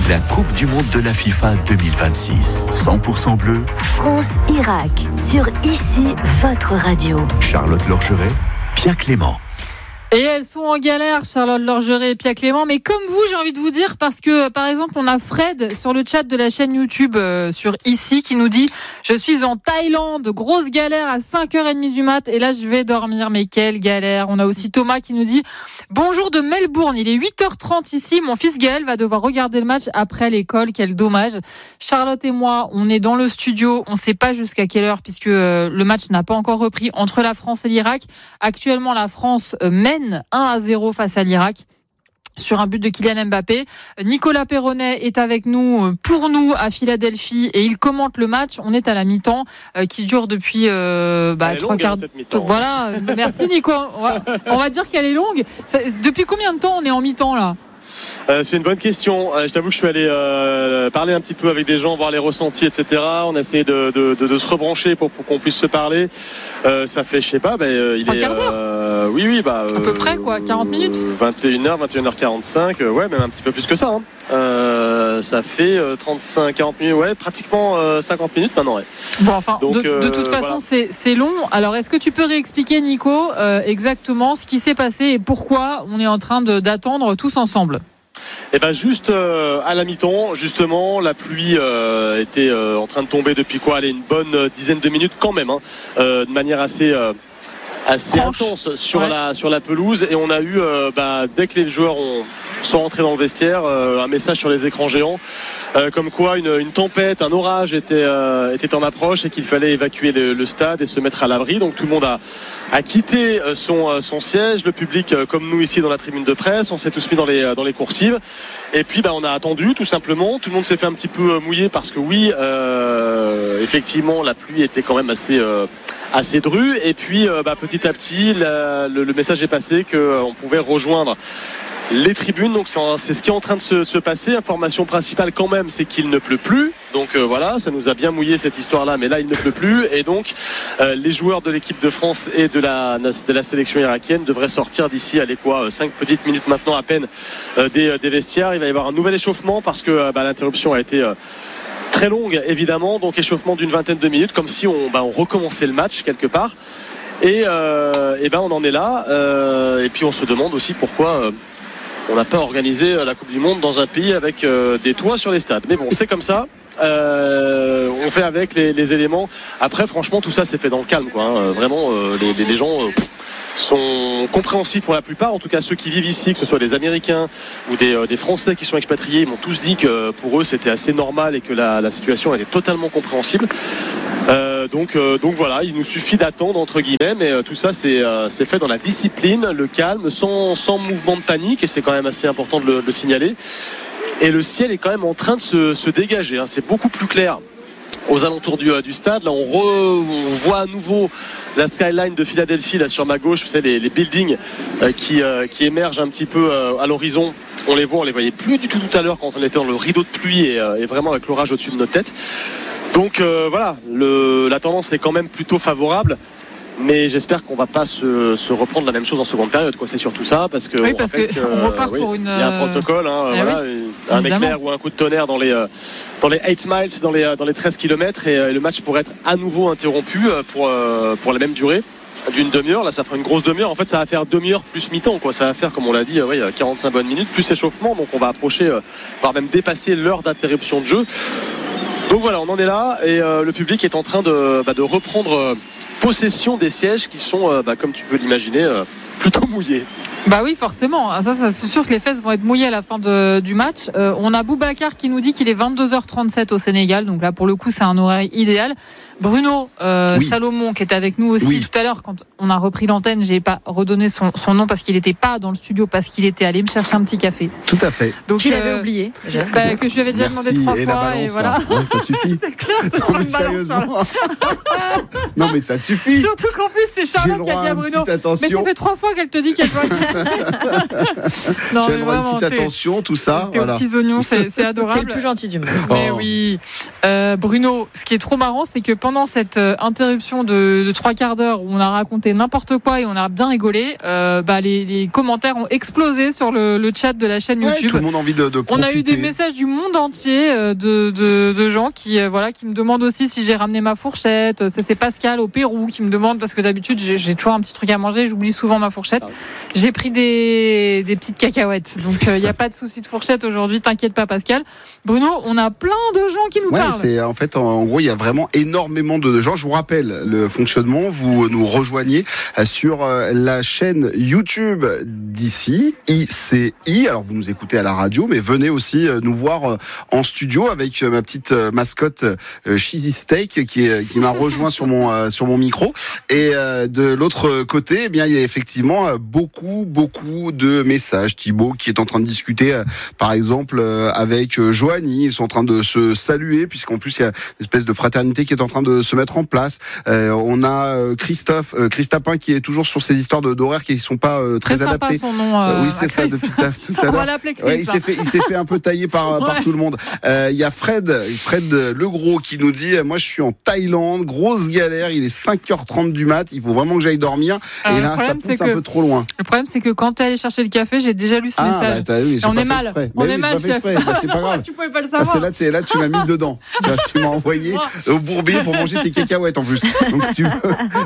la Coupe du Monde de la FIFA 2026. 100% bleu. France-Irak, sur ici, votre radio. Charlotte Lorgeret, Pierre Clément. Et elles sont en galère, Charlotte Lorgeret et Pierre Clément. Mais comme vous, j'ai envie de vous dire, parce que, par exemple, on a Fred sur le chat de la chaîne YouTube sur ici qui nous dit « Je suis en Thaïlande, grosse galère à 5h30 du mat et là, je vais dormir. » Mais quelle galère. On a aussi Thomas qui nous dit « Bonjour de Melbourne, il est 8h30 ici. Mon fils Gaël va devoir regarder le match après l'école. Quel dommage. » Charlotte et moi, on est dans le studio. On ne sait pas jusqu'à quelle heure puisque le match n'a pas encore repris entre la France et l'Irak. Actuellement, la France mène 1-0 face à l'Irak sur un but de Kylian Mbappé. Nicolas Perronnet est avec nous pour nous à Philadelphie et il commente le match. On est à la mi-temps qui dure depuis 3 quarts d'heure. Voilà, merci Nico. On va dire qu'elle est longue. Depuis combien de temps on est en mi-temps là ? C'est une bonne question. Je t'avoue que je suis allé parler un petit peu avec des gens, voir les ressentis, etc. On a essayé de se rebrancher pour qu'on puisse se parler. Ça fait, je sais pas, il est. Quart d'heure. Oui, à peu près quoi, 40 minutes. 21h45, ouais, même un petit peu plus que ça. Ça fait 35-40 minutes, ouais, pratiquement 50 minutes maintenant. Ouais. Bon, enfin, donc, de toute façon, voilà. C'est long. Alors, est-ce que tu peux réexpliquer, Nico, exactement ce qui s'est passé et pourquoi on est en train d'attendre tous ensemble ? Et juste à la mi-temps, justement, la pluie était en train de tomber depuis une bonne dizaine de minutes quand même, de manière assez intense sur la pelouse. Et on a eu, dès que les joueurs sont rentrés dans le vestiaire, un message sur les écrans géants, comme quoi une tempête, un orage était en approche et qu'il fallait évacuer le stade et se mettre à l'abri. Donc tout le monde a quitté son siège, le public comme nous ici dans la tribune de presse, on s'est tous mis dans les coursives et puis on a attendu tout simplement. Tout le monde s'est fait un petit peu mouiller parce que oui, effectivement la pluie était quand même assez drue et puis petit à petit le message est passé qu'on pouvait rejoindre les tribunes. Donc c'est ce qui est en train de se passer. Information principale quand même, c'est qu'il ne pleut plus. Donc voilà, ça nous a bien mouillé cette histoire-là, mais là il ne pleut plus et donc les joueurs de l'équipe de France et de la sélection irakienne devraient sortir d'ici 5 petites minutes maintenant à peine des vestiaires. Il va y avoir un nouvel échauffement parce que l'interruption a été très longue évidemment, donc échauffement d'une vingtaine de minutes comme si on recommençait le match quelque part et on en est là et puis on se demande aussi pourquoi on n'a pas organisé la Coupe du Monde dans un pays avec des toits sur les stades. Mais bon, c'est comme ça. On fait avec les éléments. Après, franchement, tout ça s'est fait dans le calme, quoi. Vraiment, les gens sont compréhensifs pour la plupart. En tout cas, ceux qui vivent ici, que ce soit des Américains ou des Français qui sont expatriés, ils m'ont tous dit que pour eux, c'était assez normal et que la situation était totalement compréhensible. Donc voilà, il nous suffit d'attendre entre guillemets, mais tout ça c'est fait dans la discipline, le calme, sans mouvement de panique, et c'est quand même assez important de le signaler. Et le ciel est quand même en train de se dégager, c'est beaucoup plus clair aux alentours du stade. Là on voit à nouveau la skyline de Philadelphie là sur ma gauche, vous savez les buildings qui émergent un petit peu à l'horizon. On les voyait plus du tout à l'heure quand on était dans le rideau de pluie et vraiment avec l'orage au-dessus de nos têtes. Donc voilà, la tendance est quand même plutôt favorable, mais j'espère qu'on va pas se reprendre la même chose en seconde période, quoi. C'est surtout ça, parce que on repart pour une. Il y a un protocole, un éclair ou un coup de tonnerre dans les 8 miles, dans les 13 km, et le match pourrait être à nouveau interrompu pour la même durée d'une demi-heure. Là ça fera une grosse demi-heure. En fait ça va faire demi-heure plus mi-temps, quoi. Ça va faire, comme on l'a dit, 45 bonnes minutes plus échauffement, donc on va approcher, voire même dépasser l'heure d'interruption de jeu. Donc voilà, on en est là et le public est en train de reprendre possession des sièges qui sont, comme tu peux l'imaginer, plutôt mouillés. Bah oui, forcément. Ça, c'est sûr que les fesses vont être mouillées à la fin du match. On a Boubacar qui nous dit qu'il est 22h37 au Sénégal. Donc là, pour le coup, c'est un horaire idéal. Bruno Salomon, qui était avec nous aussi tout à l'heure, quand on a repris l'antenne, j'ai pas redonné son nom parce qu'il n'était pas dans le studio, parce qu'il était allé me chercher un petit café. Tout à fait. Donc tu l'avais oublié. Que je lui avais déjà demandé 3 fois. Balance, et voilà. Ouais, ça suffit. C'est clair, c'est trop une balance. Non, mais ça suffit. Surtout qu'en plus, c'est Charlotte qui a dit à Bruno. Mais ça fait 3 fois qu'elle te dit qu'elle doit. Non, J'aimerais mais vraiment, une petite attention, tout ça. Tes petits oignons, c'est adorable. T'es le plus gentil du monde. Mais oui. Bruno, ce qui est trop marrant, c'est que pendant cette interruption de 3 quarts d'heure où on a raconté n'importe quoi et on a bien rigolé, les commentaires ont explosé sur le chat de la chaîne YouTube. Tout le monde a envie de profiter. On a eu des messages du monde entier de gens qui me demandent aussi si j'ai ramené ma fourchette. C'est Pascal au Pérou qui me demande, parce que d'habitude j'ai toujours un petit truc à manger, j'oublie souvent ma fourchette. J'ai pris des petites cacahuètes, donc il n'y a pas de souci de fourchette aujourd'hui, t'inquiète pas Pascal. Bruno, on a plein de gens qui nous parlent. C'est en fait, en gros, il y a vraiment énormément de gens. Je vous rappelle le fonctionnement. Vous nous rejoignez sur la chaîne YouTube d'ici, ICI. Alors vous nous écoutez à la radio, mais venez aussi nous voir en studio avec ma petite mascotte Cheesy Steak qui m'a rejoint sur mon micro. Et de l'autre côté, eh bien, il y a effectivement beaucoup de messages. Thibaut qui est en train de discuter, par exemple, avec Joanie. Ils sont en train de se saluer, puisqu'en plus il y a une espèce de fraternité qui est en train de se mettre en place. On a Christophe Tapin qui est toujours sur ces histoires d'horaires qui ne sont pas très adaptées. Son nom, oui, c'est ça depuis tout à l'heure. On va l'appeler Chris. Ouais, il s'est fait un peu tailler par tout le monde. Il y a Fred Legros qui nous dit: moi je suis en Thaïlande, grosse galère, il est 5h30 du mat, il faut vraiment que j'aille dormir. Et là ça pousse un peu trop loin. Le problème c'est que quand t'es allé chercher le café, j'ai déjà lu ce message. Oui, on est mal. On est mal, chef. C'est pas grave. Tu pouvais pas le savoir. Là tu m'as mis dedans. Tu m'as envoyé au bourbier pour manger tes cacahuètes en plus. Donc si tu veux.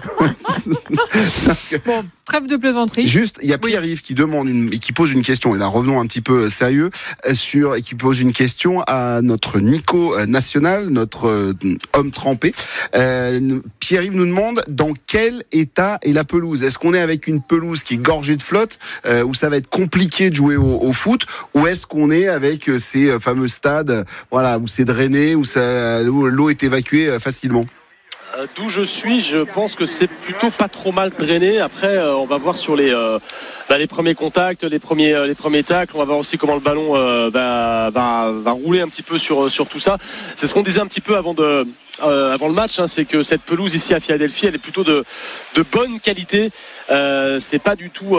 Bon, trêve de plaisanterie. Juste, il y a Pierre-Yves qui qui pose une question. Et là, revenons un petit peu sérieux et qui pose une question à notre Nico National, notre homme trempé. Pierre-Yves nous demande dans quel état est la pelouse. Est-ce qu'on est avec une pelouse qui est gorgée de flotte, où ça va être compliqué de jouer au foot, ou est-ce qu'on est avec ces fameux stades, où c'est drainé, où l'eau est évacuée facilement? D'où je suis, je pense que c'est plutôt pas trop mal drainé. Après, on va voir sur les premiers contacts, les premiers tacles. On va voir aussi comment le ballon va rouler un petit peu sur tout ça. C'est ce qu'on disait un petit peu avant le match, c'est que cette pelouse ici à Philadelphie, elle est plutôt de bonne qualité. C'est pas du tout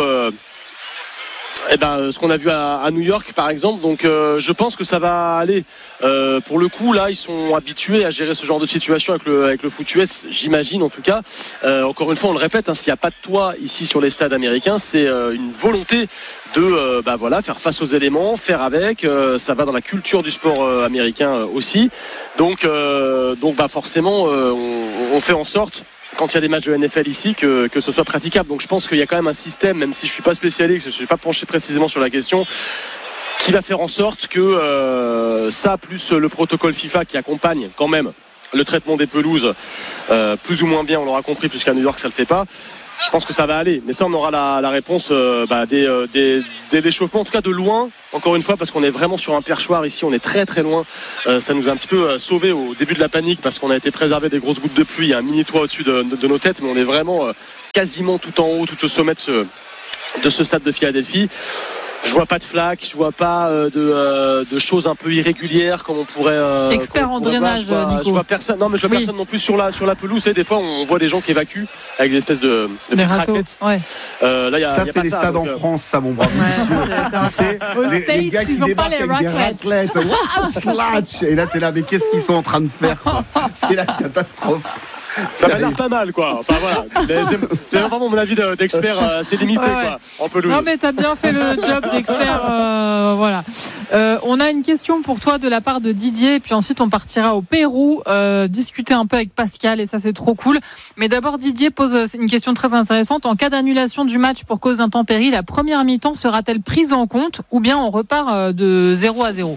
ce qu'on a vu à New York par exemple, donc je pense que ça va aller. Pour le coup là ils sont habitués à gérer ce genre de situation avec le foot US, j'imagine en tout cas. Encore une fois on le répète, s'il n'y a pas de toit ici sur les stades américains, c'est une volonté de faire face aux éléments, faire avec, ça va dans la culture du sport américain aussi, donc forcément on fait en sorte quand il y a des matchs de NFL ici que ce soit praticable. Donc je pense qu'il y a quand même un système, même si je suis pas spécialiste, je ne suis pas penché précisément sur la question, qui va faire en sorte que ça plus le protocole FIFA qui accompagne quand même le traitement des pelouses plus ou moins bien, on l'aura compris, puisqu'à New York ça le fait pas. Je pense que ça va aller, mais ça on aura la réponse des échauffements, en tout cas de loin, encore une fois, parce qu'on est vraiment sur un perchoir ici, on est très très loin. Ça nous a un petit peu sauvé au début de la panique, parce qu'on a été préservé des grosses gouttes de pluie. Il y a un mini toit au-dessus de nos têtes, mais on est vraiment quasiment tout en haut, tout au sommet de ce stade de Philadelphie. Je vois pas de flaques, je vois pas de choses un peu irrégulières comme on pourrait. Expert en drainage, Nico. Je vois personne. Non, mais je vois personne non plus sur la pelouse. Et des fois, on voit des gens qui évacuent avec des espèces de petites raquettes. Ouais. Là, ça, c'est les stades en France, ça, mon brave monsieur. C'est les gars qui débarquent avec des raclettes. What? Et là, t'es là, mais qu'est-ce qu'ils sont en train de faire? C'est la catastrophe. Ça m'a l'air pas mal, quoi. Enfin voilà, c'est vraiment mon avis d'expert assez limité, quoi, en pelouse. Non mais t'as bien fait le job d'expert, voilà. On a une question pour toi de la part de Didier, et puis ensuite on partira au Pérou discuter un peu avec Pascal, et ça c'est trop cool. Mais d'abord Didier pose une question très intéressante. En cas d'annulation du match pour cause d'intempéries, la première mi-temps sera-t-elle prise en compte, ou bien on repart de 0-0?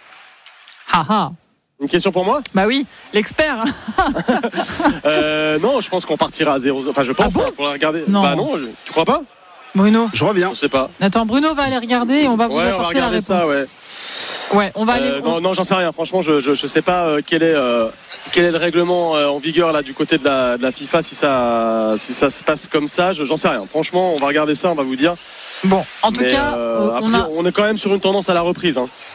Haha. Une question pour moi? Bah oui, l'expert. Non, je pense qu'on partira à 0. Enfin, je pense. Ah bon? Faudra regarder. Non. Bah non, tu crois pas? Bruno. Je reviens. Je sais pas. Attends, Bruno va aller regarder et on va vous apporter on va regarder la réponse. ça, ouais. Ouais, on va aller. Non, j'en sais rien. Franchement, je sais pas quel est le règlement en vigueur là du côté de la FIFA, si ça se passe comme ça. J'en sais rien. Franchement, on va regarder ça, on va vous dire. Bon, en tout cas, on est quand même sur une tendance à la reprise.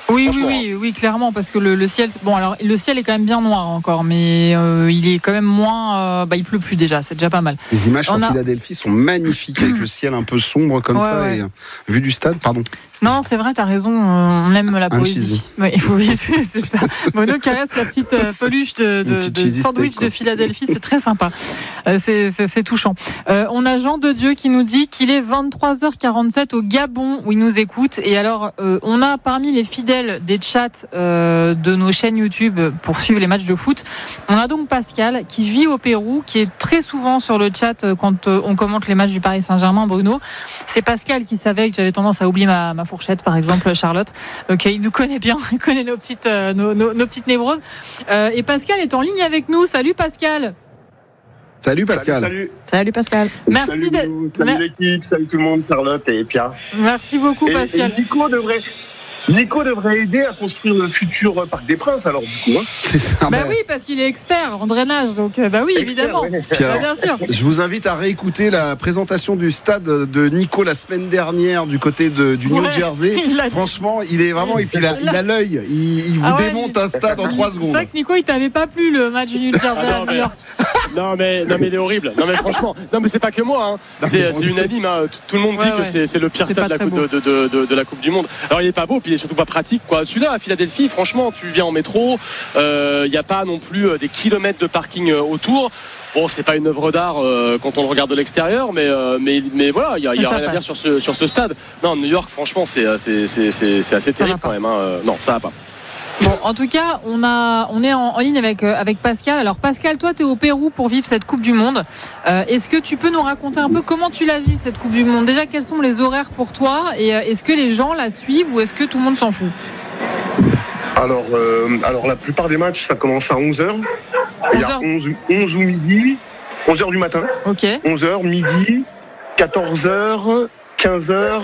Oui, clairement, parce que le ciel, bon, alors le ciel est quand même bien noir encore, mais il est quand même moins, il pleut plus déjà, c'est déjà pas mal. Les images sur Philadelphie sont magnifiques avec le ciel un peu sombre comme ça, et vue du stade, pardon. Non, c'est vrai, t'as raison, on aime la poésie. Oui, c'est ça. Mono caresse la petite peluche de sandwich steak, de Philadelphie, c'est très sympa. C'est touchant. On a Jean de Dieu qui nous dit qu'il est 23h47 au Gabon où il nous écoute. Et alors, on a parmi les fidèles des chats de nos chaînes YouTube pour suivre les matchs de foot, on a donc Pascal qui vit au Pérou, qui est très souvent sur le chat quand on commente les matchs du Paris Saint-Germain, Bruno. C'est Pascal qui savait que j'avais tendance à oublier ma fourchette, par exemple, Charlotte. Donc il nous connaît bien, il connaît nos petites névroses. Et Pascal est en ligne avec nous. Salut Pascal. Salut Pascal. Salut Pascal. Merci Salut l'équipe, salut tout le monde, Charlotte et Pierre. Merci beaucoup Pascal. Et Nico devrait aider à construire le futur Parc des Princes, alors du coup. C'est ça. Oui, parce qu'il est expert en drainage, donc oui, évidemment. Ouais. Alors, bien sûr. Je vous invite à réécouter la présentation du stade de Nico la semaine dernière du côté du New Jersey. Franchement, il est vraiment, et puis il a l'œil. Il vous démonte un stade en 3 secondes. C'est vrai que Nico, il t'avait pas plu le match du New Jersey à New York. Non mais il est horrible. Non mais franchement, c'est pas que moi. C'est unanime. Tout le monde dit que c'est le pire stade de la Coupe du Monde. Alors il est pas beau, puis il est surtout pas pratique, quoi. Celui-là à Philadelphie, franchement, tu viens en métro, il y a pas non plus des kilomètres de parking autour. Bon, c'est pas une œuvre d'art quand on le regarde de l'extérieur, mais voilà, il y a rien à dire sur ce stade. Non, New York, franchement, c'est assez terrible quand même. Non, ça va pas. Bon, en tout cas, on est en ligne avec Pascal. Alors Pascal, toi, tu es au Pérou pour vivre cette Coupe du Monde. Est-ce que tu peux nous raconter un peu comment tu la vis, cette Coupe du Monde ? Déjà, quels sont les horaires pour toi ? Et est-ce que les gens la suivent ou est-ce que tout le monde s'en fout ? Alors la plupart des matchs, ça commence à 11h. Il y a 11 ou midi, 11h du matin. Ok. 11h, midi, 14h, 15h,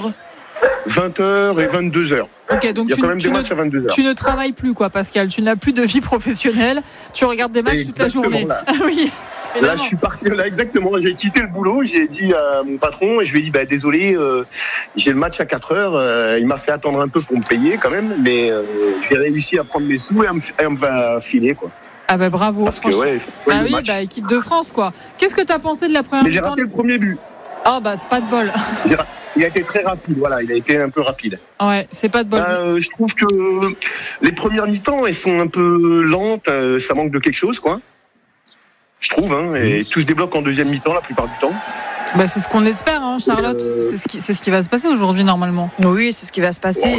20h et 22h. Ok, donc il y a quand même des matchs à 22h. Tu ne travailles plus, quoi, Pascal. Tu n'as plus de vie professionnelle. Tu regardes des matchs toute la journée. Là. Ah oui. Là, je suis parti. Là, exactement. J'ai quitté le boulot. J'ai dit à mon patron, et je lui ai dit, désolé, j'ai le match à 4h. Il m'a fait attendre un peu pour me payer quand même, mais j'ai réussi à prendre mes sous et à me filer, quoi. Ah bravo. Parce que équipe de France, quoi. Qu'est-ce que tu as pensé de la première mi-temps ? J'ai raté le premier but. Oh pas de bol. Il a été très rapide, voilà, il a été un peu rapide. Ouais, c'est pas de bol. Je trouve que les premières mi-temps, elles sont un peu lentes, ça manque de quelque chose, quoi. Je trouve, et tout se débloque en deuxième mi-temps la plupart du temps. C'est ce qu'on espère, Charlotte. C'est ce qui va se passer aujourd'hui normalement. Oui, c'est ce qui va se passer.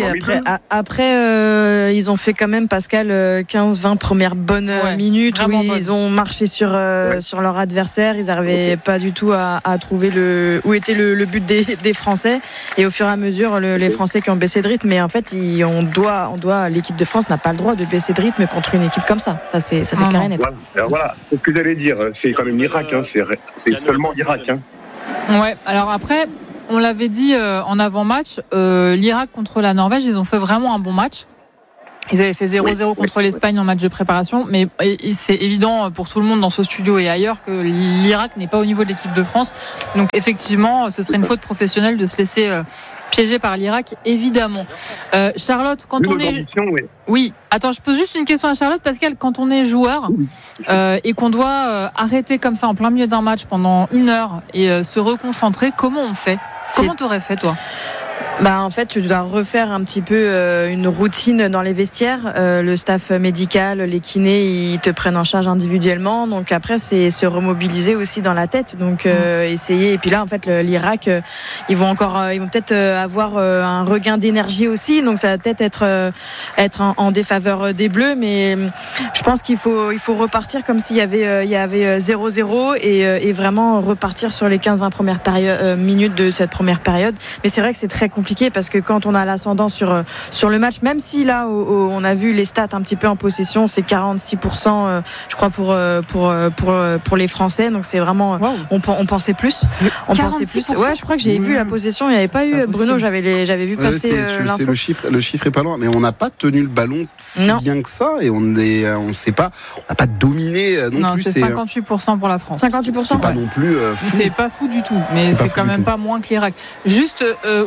Après, ils ont fait quand même, Pascal, 15-20 premières bonnes minutes où ils ont marché sur leur adversaire. Ils n'arrivaient pas du tout à trouver où était le but des Français. Et au fur et à mesure, les Français qui ont baissé de rythme. Mais en fait, l'équipe de France n'a pas le droit de baisser de rythme contre une équipe comme ça. Ça, c'est clair et net. Voilà, c'est ce que j'allais dire. C'est quand même l'Irak. C'est seulement l'Irak. Ouais, alors après, on l'avait dit en avant-match, l'Irak contre la Norvège, ils ont fait vraiment un bon match. Ils avaient fait 0-0 contre l'Espagne en match de préparation, mais c'est évident pour tout le monde dans ce studio et ailleurs que l'Irak n'est pas au niveau de l'équipe de France. Donc effectivement, ce serait une faute professionnelle de se laisser piégé par l'Irak, évidemment. Charlotte, quand on est... Oui, attends, je pose juste une question à Charlotte, Pascal. Quand on est joueur et qu'on doit arrêter comme ça en plein milieu d'un match pendant 1 heure et se reconcentrer, comment on fait ? Comment t'aurais fait, toi ? En fait, tu dois refaire un petit peu une routine dans les vestiaires. Le staff médical, les kinés, ils te prennent en charge individuellement. Donc après, c'est se remobiliser aussi dans la tête. Donc essayer. Et puis là, en fait, l'Irak, ils vont peut-être avoir un regain d'énergie aussi. Donc ça va peut-être être en défaveur des Bleus. Mais je pense qu'il faut repartir comme s'il y avait 0-0 et vraiment repartir sur les 15-20 premières minutes de cette première période. Mais c'est vrai que c'est très compliqué parce que quand on a l'ascendant sur le match, même si là on a vu les stats un petit peu en possession, c'est 46% je crois pour les Français, donc c'est vraiment on pensait plus. On pensait plus. Ouais, je crois que j'ai vu la possession, il n'y avait pas eu Bruno, j'avais vu passer l'info. Le chiffre est pas loin, mais on n'a pas tenu le ballon si bien que ça et on sait pas, on n'a pas dominé non plus. C'est 58% pour la France. 58%. C'est pas non plus fou. C'est pas fou du tout, mais c'est quand même pas moins que l'Irak. Juste, on va aller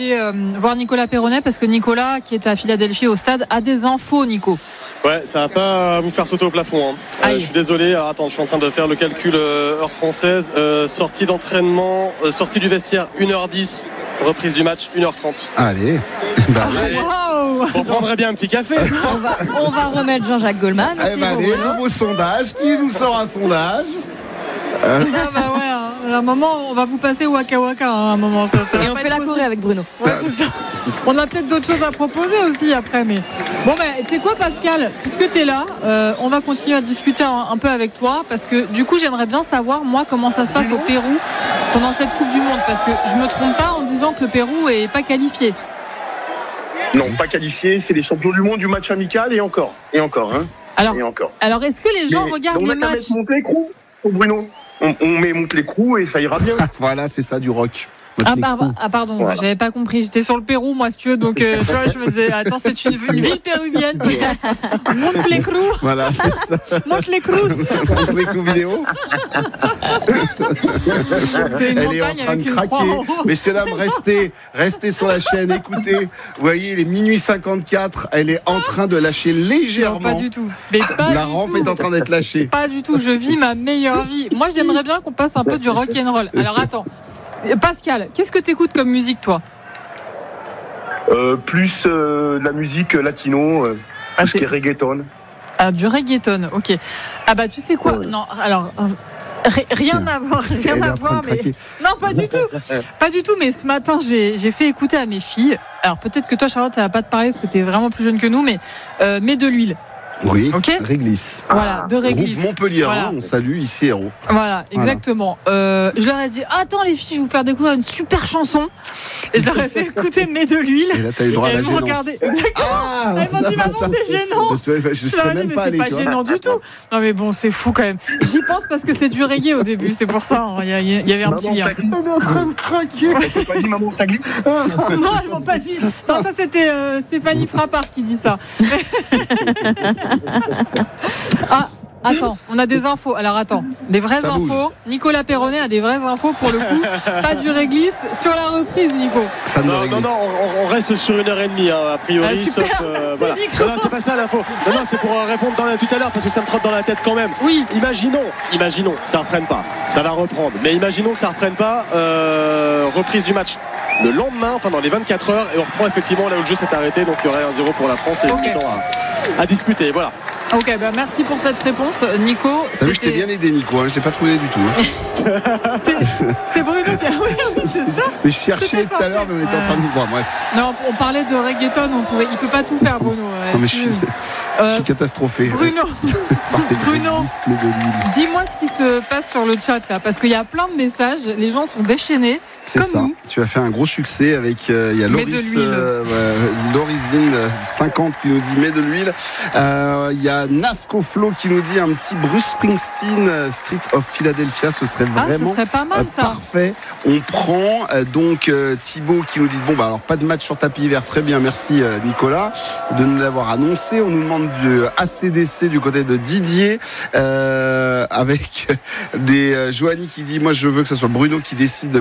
aller voir Nicolas Perronnet parce que Nicolas, qui est à Philadelphie au stade, a des infos, Nico. Ouais, ça va pas vous faire sauter au plafond. Je suis désolé. Alors attends, je suis en train de faire le calcul heure française. Sortie d'entraînement, sortie du vestiaire 1h10, reprise du match 1h30. Allez. Wow. On prendrait bien un petit café. On va remettre Jean-Jacques Goldman. Allez, nouveau sondage. Qui nous sort un sondage? Ah bah ouais, à un moment, on va vous passer Waka Waka, à un moment. Ça Et on fait la Corée avec Bruno. Ouais, c'est ça. On a peut-être d'autres choses à proposer aussi après, mais bon, tu sais quoi, Pascal, puisque tu es là, on va continuer à discuter un peu avec toi, parce que du coup, j'aimerais bien savoir, moi, comment ça se passe au Pérou pendant cette Coupe du Monde, parce que je me trompe pas en disant que le Pérou est pas qualifié. Non, pas qualifié, c'est les champions du monde du match amical et encore. Hein. Alors, est-ce que les gens regardent les matchs? On monte l'écrou, Bruno. On monte l'écrou et ça ira bien. Voilà, c'est ça, du rock. Pardon, voilà. J'avais pas compris. J'étais sur le Pérou, moi, si tu veux, donc tu vois, je me disais, attends, c'est une ville péruvienne. Monte l'écrou. Voilà, c'est ça. Monte l'écrou. Monte l'écrou vidéo. C'est une Elle est en train de craquer. Messieurs, dames, restez sur la chaîne, écoutez. Vous voyez, il est minuit 54. Elle est en train de lâcher légèrement. Non, pas du tout. Mais pas la rampe est en train d'être lâchée. Pas du tout. Je vis ma meilleure vie. Moi, j'aimerais bien qu'on passe un peu du rock'n'roll. Alors, attends. Pascal, qu'est-ce que t'écoutes comme musique, toi? Plus de la musique latino, tout ce qui est reggaeton. Ah, du reggaeton, ok. Ah bah tu sais quoi? Ouais. Non, alors rien à voir, mais non, pas du tout, mais ce matin j'ai fait écouter à mes filles. Alors peut-être que toi, Charlotte, ça va pas te parler parce que t'es vraiment plus jeune que nous, mais mets de l'huile. Oui, okay. Réglisse. Voilà, de Réglisse. Groupe Montpellier, voilà. On salue ici Héros. Voilà, exactement. Je leur ai dit, attends les filles, je vais vous faire découvrir une super chanson. Et je leur ai fait écouter Mets de l'huile. Et là, t'as eu le droit à la gênance. Exactement. Elles m'ont dit, maman, c'est gênant. Je serais même pas allé. C'est pas gênant du tout. Non mais bon, c'est fou quand même. J'y pense parce que c'est du reggae au début, c'est pour ça. Il y avait un petit lien. On est en train de craquer. Elles t'ont pas dit maman, ça glisse? Non, elles m'ont pas dit. Non, ça c'était Stéphanie Frappard qui dit ça. Ah, attends, on a des infos. Alors attends, des vraies infos. Nicolas Perronnet a des vraies infos pour le coup. Pas du réglisse sur la reprise, Nico. Non, on reste sur 1h30 a priori. Super, sauf, voilà. Non, c'est pas ça l'info. Non, c'est pour répondre tout à l'heure parce que ça me trotte dans la tête quand même. Oui. Imaginons que ça reprenne pas. Ça va reprendre. Mais imaginons que ça reprenne pas. Reprise du match le lendemain, enfin dans les 24 heures, et on reprend effectivement là où le jeu s'est arrêté. Donc il y aurait 1-0 pour la France et une mi-temps à discuter. Voilà. Ok, bah merci pour cette réponse, Nico. T'as vu, je t'ai bien aidé, Nico, hein, je t'ai pas trouvé du tout. C'est Bruno qui a. Oui, c'est ça. Mais je cherchais tout à l'heure, mais on était en train de. Bon, bref. Non, on parlait de reggaeton, il peut pas tout faire, Bruno. Non, mais je suis catastrophé. Bruno, dis-moi ce qui se passe sur le chat là, parce qu'il y a plein de messages, les gens sont déchaînés. C'est comme ça. Nous. Tu as fait un gros succès avec. Il y a Loris Vin 50 qui nous dit mets de l'huile. Il y a Nasco Flo qui nous dit un petit Bruce Springsteen, Street of Philadelphia, ce serait vraiment ce serait pas mal, ça. Parfait. On prend donc Thibaut qui nous dit bon bah alors pas de match sur tapis vert, très bien, merci Nicolas de nous l'avoir annoncé. On nous demande de ACDC du côté de Didier avec des Joanie qui dit moi je veux que ce soit Bruno qui décide